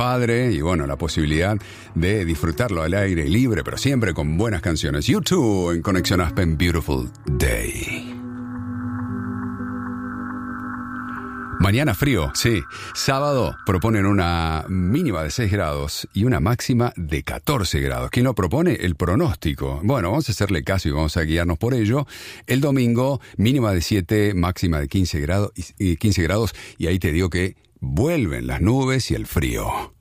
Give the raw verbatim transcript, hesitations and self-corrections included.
padre y bueno, la posibilidad de disfrutarlo al aire libre, pero siempre con buenas canciones. U dos en Conexión Aspen, Beautiful Day. Mañana frío, sí. Sábado proponen una mínima de seis grados y una máxima de catorce grados. ¿Quién lo propone? El pronóstico. Bueno, vamos a hacerle caso y vamos a guiarnos por ello. El domingo, mínima de siete, máxima de quince grados, y quince grados, y ahí te digo que vuelven las nubes y el frío.